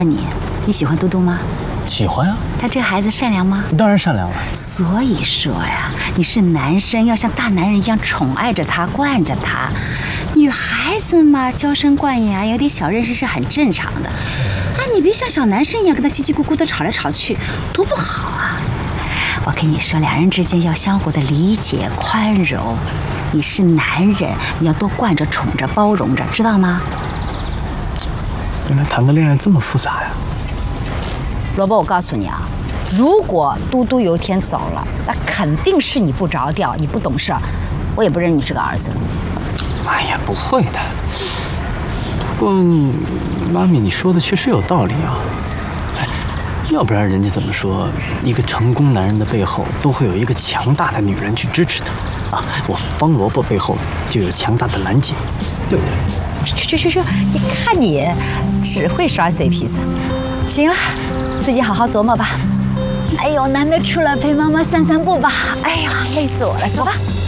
你喜欢嘟嘟吗？ 喜欢啊。 他这孩子善良吗？ 当然善良了。 所以说呀，你是男生，要像大男人一样宠爱着他，惯着他。女孩子嘛，娇生惯养，有点小任性是很正常的。哎，你别像小男生一样跟他叽叽咕咕的吵来吵去，多不好啊！我跟你说，两人之间要相互的理解、宽容。你是男人，你要多惯着、宠着、包容着，知道吗？ 原来谈个恋爱这么复杂呀！ 萝卜，我告诉你啊，如果嘟嘟有一天走了，那肯定是你不着调，你不懂事，我也不认你这个儿子了。 哎呀，不会的。不过妈咪，你说的确实有道理啊。哎，要不然人家怎么说，一个成功男人的背后都会有一个强大的女人去支持他啊？我方萝卜背后就有强大的兰姐，对不对？ 去，你看你只会耍嘴皮子。行了，自己好好琢磨吧。哎呦，难得出来陪妈妈散散步吧。哎呀，累死我了，走吧。